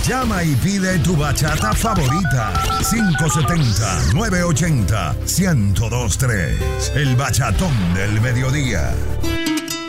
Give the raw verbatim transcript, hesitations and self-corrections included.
Llama y pide tu bachata favorita. cinco siete cero, nueve ocho cero, uno cero dos tres. El bachatón del mediodía.